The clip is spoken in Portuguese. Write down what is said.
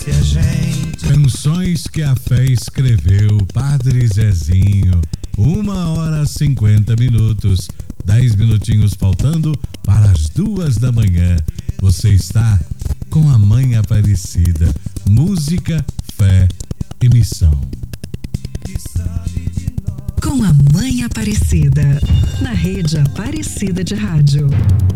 Se a gente... Canções que a fé escreveu, Padre Zezinho. 1h50, 10 minutinhos faltando para as 2 da manhã. Você está com a Mãe Aparecida. Música, fé e missão. Com a Mãe Aparecida, na Rede Aparecida de Rádio.